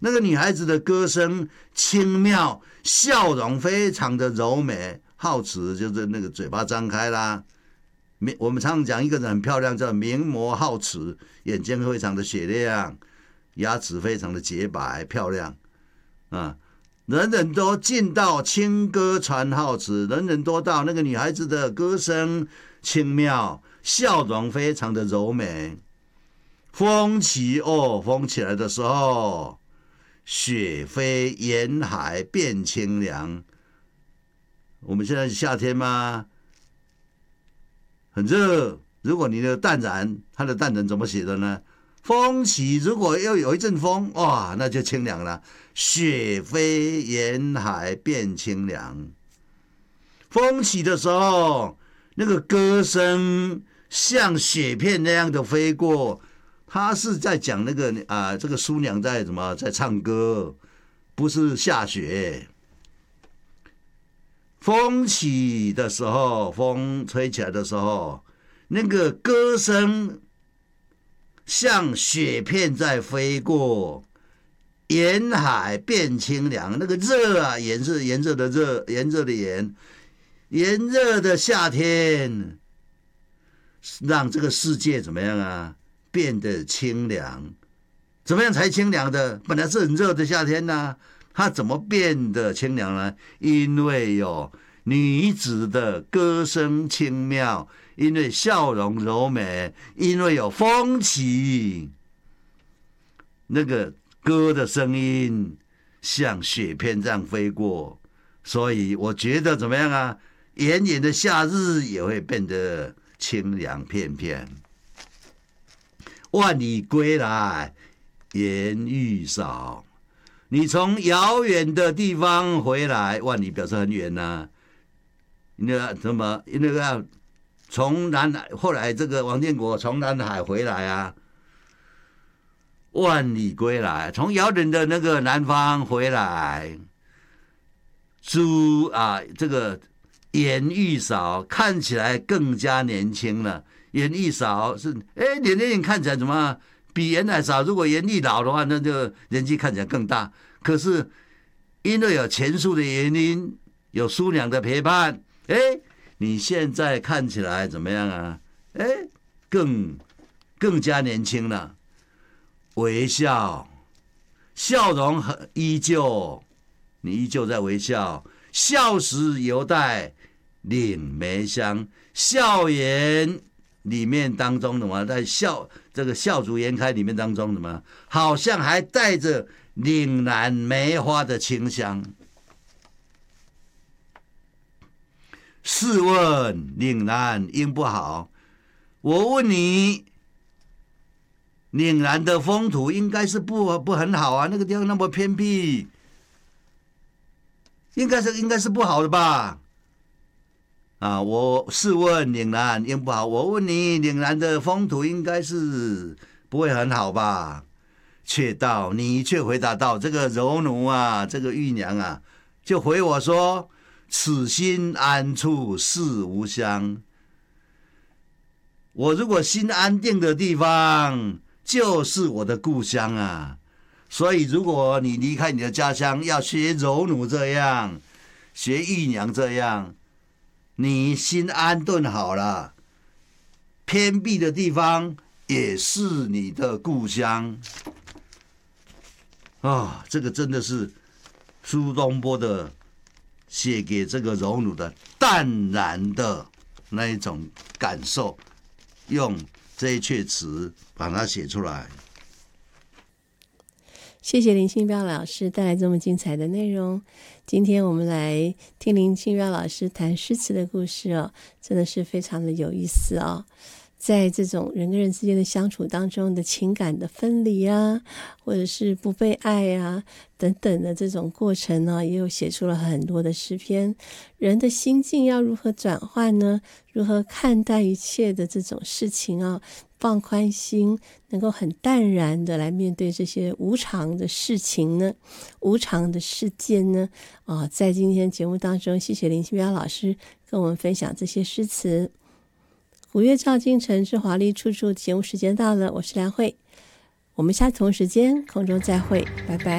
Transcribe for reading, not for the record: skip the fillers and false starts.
那个女孩子的歌声轻妙，笑容非常的柔美。皓齿就是那个嘴巴张开啦。我们常常讲一个人很漂亮叫明眸皓齿，眼睛非常的雪亮，牙齿非常的洁白漂亮啊。人人都尽道清歌传皓齿，人人都道那个女孩子的歌声轻妙，笑容非常的柔美。风起风起来的时候，雪飞沿海变清凉。我们现在是夏天吗？很热。如果你的淡然，它的淡然怎么写的呢？风起，如果又有一阵风，哇，那就清凉了。雪飞沿海变清凉。风起的时候，那个歌声像雪片那样的飞过。他是在讲那个这个苏娘在在唱歌，不是下雪。风起的时候，风吹起来的时候，那个歌声像雪片在飞过，沿海变清凉。那个热啊，炎热的热，炎热的炎，炎热的夏天，让这个世界怎么样啊？变得清凉。怎么样才清凉的？本来是很热的夏天啊，它怎么变得清凉呢？因为有女子的歌声轻妙，因为笑容柔美，因为有风起，那个歌的声音像雪片这样飞过，所以我觉得怎么样啊？炎炎的夏日也会变得清凉片片。万里归来颜愈少，你从遥远的地方回来，万里表示很远呐。那个从南海，后来这个王建国从南海回来啊，万里归来，从遥远的那个南方回来，这个颜愈少，看起来更加年轻了。颜愈少是年龄看起来怎么比颜还少？如果颜愈老的话，那就年纪看起来更大。可是因为有前述的原因，有苏娘的陪伴，你现在看起来怎么样啊？更加年轻了。微笑，笑容依旧，你依旧在微笑，笑时犹带岭梅香，笑颜里面当中的嘛，在这个笑逐颜开里面当中的嘛，好像还带着岭南梅花的清香。试问岭南应不好？我问你，岭南的风土应该是不很好啊，那个地方那么偏僻，应该是不好的吧？我试问岭南应不好？我问你，岭南的风土应该是不会很好吧？你却回答到这个柔奴啊，这个玉娘啊，就回我说：此心安处是吾乡。我如果心安定的地方，就是我的故乡啊。所以，如果你离开你的家乡，要学柔奴这样，学玉娘这样。你心安顿好了，偏僻的地方也是你的故乡啊！这个真的是苏东坡的写给这个柔奴的淡然的那一种感受，用这一阙词把它写出来。 谢谢林清标老师带来这么精彩的内容。今天我们来听林清标老师谈诗词的故事哦，真的是非常的有意思哦。在这种人跟人之间的相处当中的情感的分离啊，或者是不被爱啊等等的这种过程呢，也有写出了很多的诗篇。人的心境要如何转换呢？如何看待一切的这种事情啊？放宽心，能够很淡然的来面对这些无常的事情呢，无常的事件呢。在今天节目当中，谢谢林清标老师跟我们分享这些诗词。古乐照京城之华丽处处，节目时间到了，我是梁慧，我们下次同时间空中再会，拜拜。